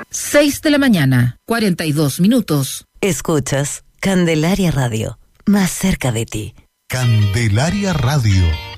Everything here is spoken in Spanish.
6 de la mañana, 42 minutos. Escuchas Candelaria Radio, más cerca de ti. Candelaria Radio.